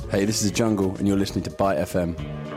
Hey, this is Jungle, and you're listening to Byte FM.